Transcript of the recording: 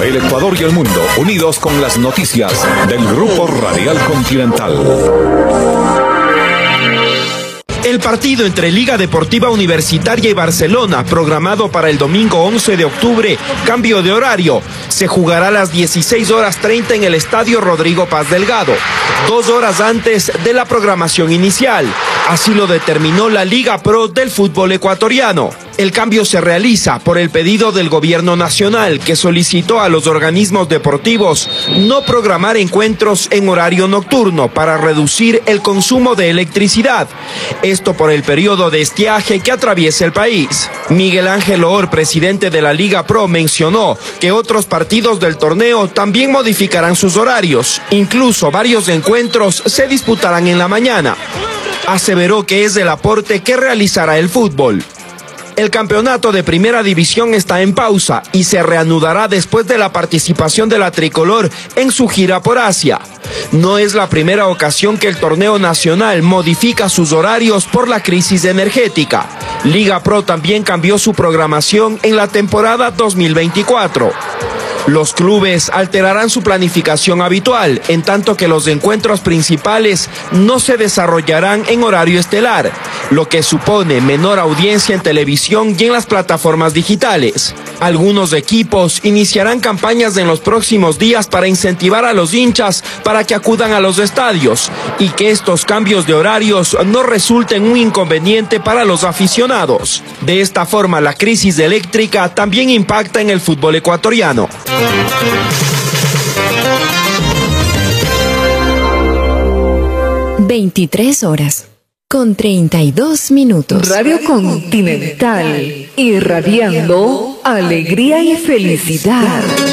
El Ecuador y el mundo unidos con las noticias del Grupo Radial Continental. El partido entre Liga Deportiva Universitaria y Barcelona, programado para el domingo 11 de octubre, cambio de horario, se jugará a las 16:30 en el Estadio Rodrigo Paz Delgado, 2 horas antes de la programación inicial. Así lo determinó la Liga Pro del fútbol ecuatoriano. El cambio se realiza por el pedido del gobierno nacional, que solicitó a los organismos deportivos no programar encuentros en horario nocturno para reducir el consumo de electricidad. Esto por el periodo de estiaje que atraviesa el país. Miguel Ángel Oor, presidente de la Liga Pro, mencionó que otros partidos del torneo también modificarán sus horarios. Incluso varios encuentros se disputarán en la mañana. Aseveró que es el aporte que realizará el fútbol. El campeonato de Primera División está en pausa y se reanudará después de la participación de la tricolor en su gira por Asia. No es la primera ocasión que el torneo nacional modifica sus horarios por la crisis energética. Liga Pro también cambió su programación en la temporada 2024. Los clubes alterarán su planificación habitual, en tanto que los encuentros principales no se desarrollarán en horario estelar, lo que supone menor audiencia en televisión y en las plataformas digitales. Algunos equipos iniciarán campañas en los próximos días para incentivar a los hinchas para que acudan a los estadios y que estos cambios de horarios no resulten un inconveniente para los aficionados. De esta forma, la crisis eléctrica también impacta en el fútbol ecuatoriano. 23:32. Radio Continental, irradiando alegría y felicidad.